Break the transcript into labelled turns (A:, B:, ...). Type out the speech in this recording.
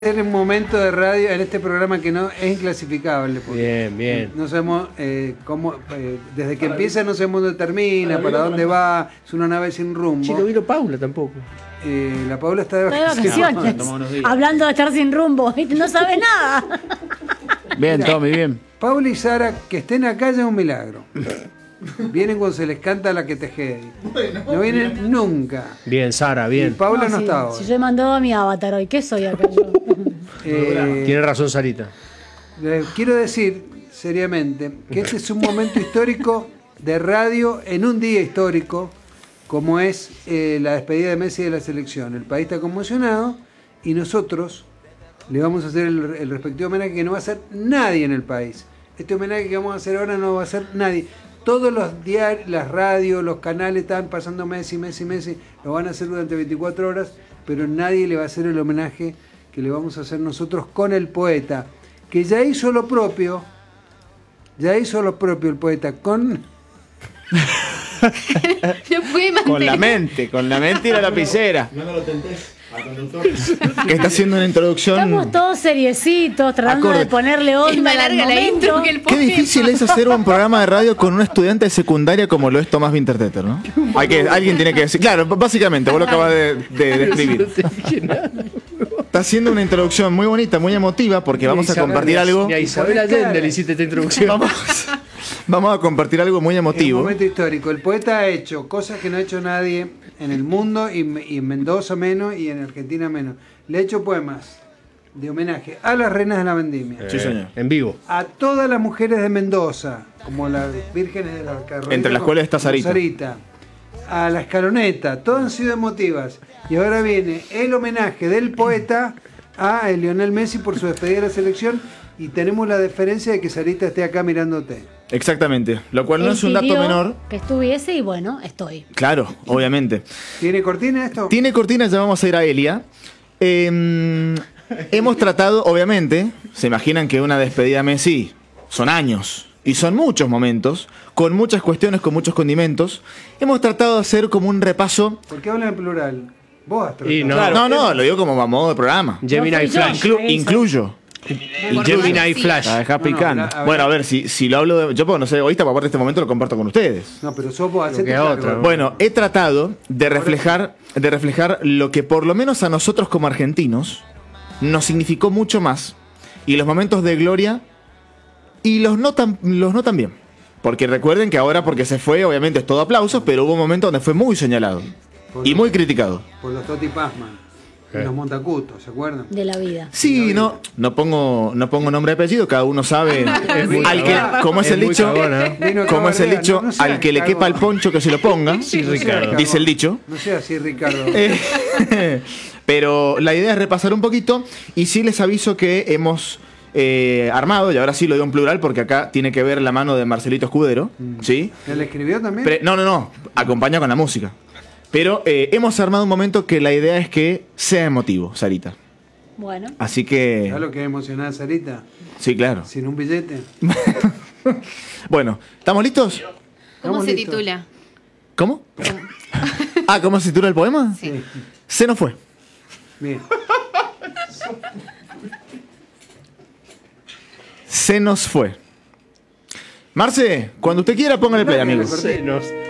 A: hacer un momento de radio en este programa que no es inclasificable.
B: Bien, bien.
A: No sabemos cómo, desde que empieza no sabemos dónde termina, para dónde va, es una nave sin rumbo.
B: Sí, no vino Paula tampoco.
A: La Paula está de
C: vacaciones. Hablando de estar sin rumbo, no sabe nada.
D: Bien, mira, Tommy, bien.
A: Paula y Sara, que estén acá ya es un milagro. Vienen cuando se les canta la que te jede. No vienen nunca.
B: Bien, Sara, bien.
A: Y Paula no está hoy.
C: Si yo he mandado a mi avatar hoy, ¿qué soy acá yo?
B: Tiene razón, Sarita.
A: Quiero decir seriamente que este es un momento histórico de radio en un día histórico, como es la despedida de Messi de la selección. El país está conmocionado y nosotros le vamos a hacer el respectivo homenaje que no va a hacer nadie en el país. Este homenaje que vamos a hacer ahora no va a hacer nadie. Todos los diarios, las radios, los canales están pasando Messi, Messi, Messi. Lo van a hacer durante 24 horas, pero nadie le va a hacer el homenaje que le vamos a hacer nosotros con el poeta, que ya hizo lo propio el poeta con...
D: Con la mente y la lapicera.
E: No lo tentés al conductor.
D: Que está haciendo una introducción.
C: Estamos todos seriecitos, tratando de ponerle onda.
F: Es más larga la intro que el poema.
D: Qué difícil es hacer un programa de radio con un estudiante de secundaria como lo es Tomás Winterteter, ¿no? Alguien tiene que decir. Claro, básicamente, vos lo acabas de describir. Está haciendo una introducción muy bonita, muy emotiva, porque vamos a compartir algo.
B: Y a Isabel Allende le hiciste esta introducción.
D: Vamos a compartir algo muy emotivo.
A: Es un momento histórico. El poeta ha hecho cosas que no ha hecho nadie en el mundo y en Mendoza menos y en Argentina menos. Le ha hecho poemas de homenaje a las reinas de la vendimia.
D: Sí, señor.
B: En vivo.
A: A todas las mujeres de Mendoza, como las vírgenes de la carrera.
D: Entre las cuales está Sarita.
A: A la Escaloneta, todas han sido emotivas. Y ahora viene el homenaje del poeta a Lionel Messi por su despedida de la selección. Y tenemos la deferencia de que Sarita esté acá mirándote.
D: Exactamente, lo cual no es un dato menor.
C: Que estuviese y bueno, estoy.
D: Claro, obviamente.
A: ¿Tiene cortina esto?
D: Tiene cortina, ya vamos a ir a Elia. Hemos tratado, obviamente, se imaginan que una despedida a Messi son años. Y son muchos momentos, con muchas cuestiones, con muchos condimentos. Hemos tratado de hacer como un repaso.
A: ¿Por qué hablan en plural? Vos has tratado.
D: Claro, no, lo digo como a modo de programa.
B: Gemini Flash.
D: Incluyo.
B: Gemini Flash.
D: La deja picando. Bueno, a ver, si lo hablo de... Yo puedo no ser egoísta, pero aparte de este momento lo comparto con ustedes.
A: No, pero sos vos, hacete cargo.
D: Bueno, he tratado de reflejar lo que por lo menos a nosotros como argentinos nos significó mucho más. Y los momentos de gloria y los no tan bien. Porque recuerden que ahora porque se fue, obviamente es todo aplausos, pero hubo un momento donde fue muy señalado. Y muy criticado.
A: Por los Toti Pazman. Los Montacutos, ¿se acuerdan?
C: De la vida.
D: Sí, no pongo nombre y apellido, cada uno sabe. Como es el dicho, al que le quepa el poncho que se lo ponga.
B: Sí, Ricardo.
D: Dice el dicho.
A: No sea así, Ricardo.
D: Pero la idea es repasar un poquito. Y sí les aviso que hemos armado, y ahora sí lo digo en plural porque acá tiene que ver la mano de Marcelito Escudero. ¿Sí?
A: ¿Él escribió también?
D: No, acompaña con la música. Pero hemos armado un momento que la idea es que sea emotivo, Sarita.
C: Bueno.
D: Así que...
A: ¿Sabes lo que es emocionar a Sarita?
D: Sí, claro.
A: Sin un billete.
D: Bueno, ¿estamos listos?
F: ¿Cómo se titula?
D: ¿Cómo? ¿Cómo se titula el poema?
F: Sí.
D: Se nos fue.
A: Bien.
D: Se nos fue. Marce, cuando usted quiera, póngale play, amigo.
B: Se nos